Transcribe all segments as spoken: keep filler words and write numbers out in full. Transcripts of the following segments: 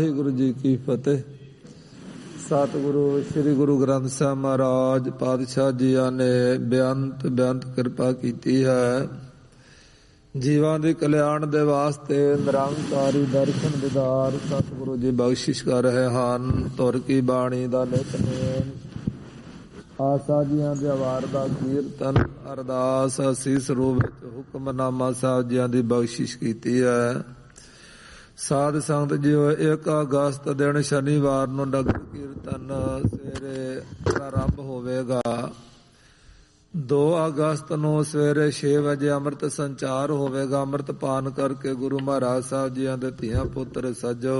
ਵਾਹਿਗੁਰੂ ਜੀ ਕੀ ਫਤਿਹ। ਸਤਿਗੁਰੂ ਸ੍ਰੀ ਗੁਰੂ ਗ੍ਰੰਥ ਸਾਹਿਬ ਮਹਾਰਾਜ ਪਾਤਸ਼ਾਹ ਜੀਆਂ ਨੇ ਬੇਅੰਤ ਬੇਅੰਤ ਕਿਰਪਾ ਕੀਤੀ ਹੈ। ਜੀਵਾਂ ਦੇ ਕਲਿਆਣ ਦੇ ਵਾਸਤੇ ਨਿਰੰਕਾਰੀ ਦਰਸ਼ਨ ਦਿਦਾਰ ਸਤਿਗੁਰੂ ਜੀ ਬਖਸ਼ਿਸ਼ ਕਰ ਰਹੇ ਹਨ। ਧੁਰ ਕੀ ਬਾਣੀ ਦਾ ਨਿਤਨੇਮ, ਆਸਾ ਜੀਆਂ ਦੇ ਵਾਰ ਦਾ ਕੀਰਤਨ, ਅਰਦਾਸ, ਅਸੀਸ ਰੂਪ ਵਿੱਚ ਹੁਕਮਨਾਮਾ ਸਾਹਿਬ ਜੀਆਂ ਦੀ ਬਖਸ਼ਿਸ਼ ਕੀਤੀ ਹੈ। ਸਾਧ ਸੰਗਤ ਜੀਓ, ਇੱਕ ਅਗਸਤ ਦਿਨ ਸ਼ਨੀਵਾਰ ਨੂੰ ਨਗਰ ਕੀਰਤਨ ਸਵੇਰੇ ਆਰੰਭ ਹੋਵੇਗਾ। ਦੋ ਅਗਸਤ ਨੂੰ ਸਵੇਰੇ ਛੇ ਵਜੇ ਅੰਮ੍ਰਿਤ ਸੰਚਾਰ ਹੋਵੇਗਾ। ਅੰਮ੍ਰਿਤ ਪਾਨ ਕਰਕੇ ਗੁਰੂ ਮਹਾਰਾਜ ਸਾਹਿਬ ਜੀਆਂ ਦੇ ਧੀਆਂ ਪੁੱਤਰ ਸੱਜੋ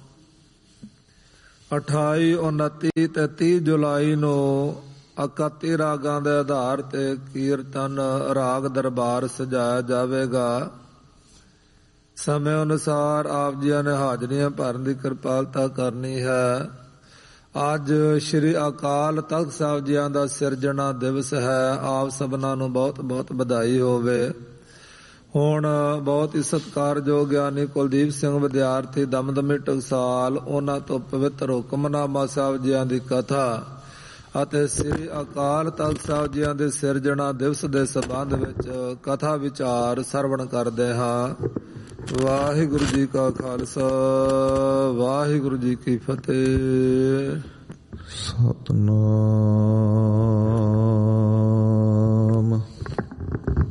ਅਠਾਈ, ਉਨੱਤੀ ਤੇ ਤੀਹ ਜੁਲਾਈ ਨੂੰ ਇਕੱਤੀ ਰਾਗਾਂ ਦੇ ਆਧਾਰ ਤੇ ਕੀਰਤਨ ਰਾਗ ਦਰਬਾਰ ਸਜਾਇਆ ਜਾਵੇਗਾ। ਸਮੇਂ ਅਨੁਸਾਰ ਆਪ ਜੀਆਂ ਨੇ ਹਾਜ਼ਰੀਆਂ ਭਰਨ ਦੀ ਕਿਰਪਾਲਤਾ ਕਰਨੀ ਹੈ। ਅੱਜ ਸ਼੍ਰੀ ਅਕਾਲ ਤਖਤ ਸਾਹਿਬ ਜੀਆਂ ਦਾ ਸਿਰਜਣਾ ਦਿਵਸ ਹੈ। ਆਪ ਸਭਨਾਂ ਨੂੰ ਬਹੁਤ ਬਹੁਤ ਵਧਾਈ ਹੋਵੇ। ਹੁਣ ਬਹੁਤ ਹੀ ਸਤਿਕਾਰਯੋਗ ਗਿਆਨੀ ਕੁਲਦੀਪ ਸਿੰਘ ਵਿਦਿਆਰਥੀ ਦਮਦਮੀ ਟਕਸਾਲ, ਉਹਨਾਂ ਤੋਂ ਪਵਿੱਤਰ ਹੁਕਮਨਾਮਾ ਸਾਹਿਬ ਜੀਆਂ ਦੀ ਕਥਾ ਅਤੇ ਸ੍ਰੀ ਅਕਾਲ ਤਖਤ ਸਾਹਿਬ ਜੀਆਂ ਦੇ ਸਿਰਜਣਾ ਦਿਵਸ ਦੇ ਸੰਬੰਧ ਵਿੱਚ ਕਥਾ ਵਿਚਾਰ ਸਰਵਣ ਕਰਦੇ ਹਾਂ। ਵਾਹਿਗੁਰੂ ਜੀ ਕਾ ਖਾਲਸਾ, ਵਾਹਿਗੁਰੂ ਜੀ ਕੀ ਫਤਿਹ। ਸਤਿਨਾਮ